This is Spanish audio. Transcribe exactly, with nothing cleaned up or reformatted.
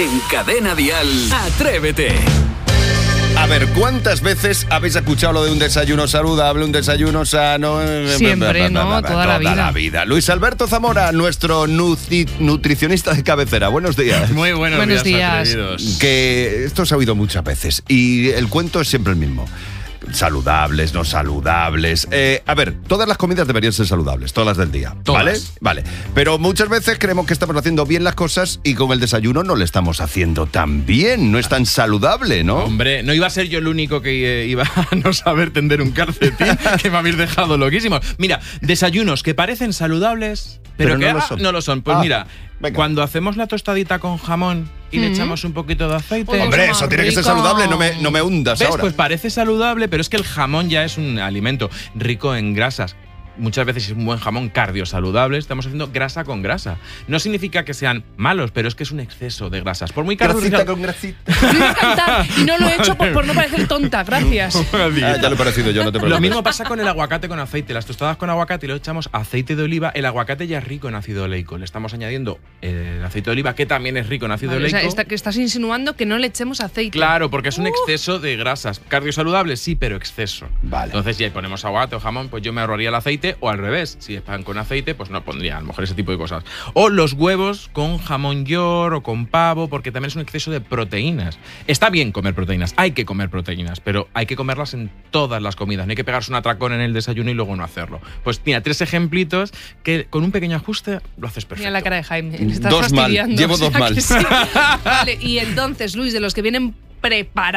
En Cadena Dial, Atrévete. A ver, ¿cuántas veces habéis escuchado lo de un desayuno saludable, un desayuno sano? Siempre, ¿no? Toda, Toda la, vida. la vida. Luis Alberto Zamora, nuestro nutri- nutricionista de cabecera. Buenos días. Muy buenos, buenos días, días. atrevidos. Que esto se ha oído muchas veces y el cuento es siempre el mismo. Saludables, no saludables. Eh, a ver, todas las comidas deberían ser saludables, todas las del día, Todas. ¿vale? Vale. Pero muchas veces creemos que estamos haciendo bien las cosas y con el desayuno no le estamos haciendo tan bien, no es tan saludable, ¿no? Hombre, no iba a ser yo el único que eh, iba a no saber tender un calcetín, que me habéis dejado loquísimo. Mira, desayunos que parecen saludables, pero, Pero que no lo ah, son. no lo son. Pues Ah, mira, venga. cuando hacemos la tostadita con jamón y le echamos un poquito de aceite... Oye, Hombre, más eso tiene que ser rico. saludable, no me, no me hundas ¿Ves? ahora. Pues parece saludable, pero es que el jamón ya es un alimento rico en grasas. Muchas veces es un buen jamón cardiosaludable, estamos haciendo grasa con grasa. No significa que sean malos, pero es que es un exceso de grasas. Por muy Grasita cardio... con grasita. Lo iba a cantar y no lo he hecho por, por no parecer tonta, gracias. Ah, ya lo he parecido yo, no te preocupes. Lo mismo pasa con el aguacate con aceite. Las tostadas con aguacate y le echamos aceite de oliva. El aguacate ya es rico en ácido oleico. Le estamos añadiendo el aceite de oliva, que también es rico en ácido Vale, o oleico. sea, está- que estás insinuando que no le echemos aceite. Claro, porque es un Uh. exceso de grasas. Cardiosaludable, sí, pero exceso. Vale. Entonces, ya ponemos aguacate o jamón, pues yo me ahorraría el aceite, o al revés. Si es pan con aceite, pues no pondría a lo mejor ese tipo de cosas. O los huevos con jamón york o con pavo, porque también es un exceso de proteínas. Está bien comer proteínas, hay que comer proteínas, pero hay que comerlas en todas las comidas. No hay que pegarse un atracón en el desayuno y luego no hacerlo. Pues mira, tres ejemplitos que con un pequeño ajuste lo haces perfecto. Mira la cara de Jaime. Le estás Dos mal, fastidiando, llevo o sea dos mal. que sí. Vale, y entonces, Luis, de los que vienen preparados.